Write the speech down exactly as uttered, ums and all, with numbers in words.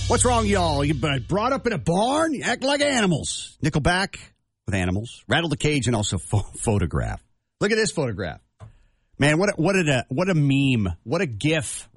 What's wrong, y'all? You brought up in a barn? You act like animals. Nickelback with animals. Rattle the Cage and also pho- photograph. Look at this photograph. Man, what a, what a what a meme. What a gif.